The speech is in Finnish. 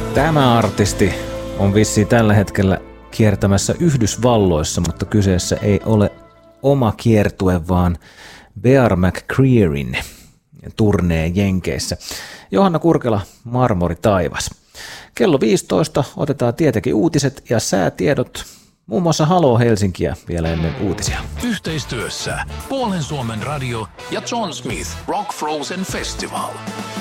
Tämä artisti on vissiin tällä hetkellä kiertämässä Yhdysvalloissa, mutta kyseessä ei ole oma kiertue, vaan Bear McCrearyn turnee Jenkeissä. Johanna Kurkela, Marmori taivas. Kello 15 otetaan tietenkin uutiset ja säätiedot, muun muassa Halo Helsinkiä vielä ennen uutisia. Yhteistyössä Puolen Suomen radio ja John Smith Rock Frozen Festival.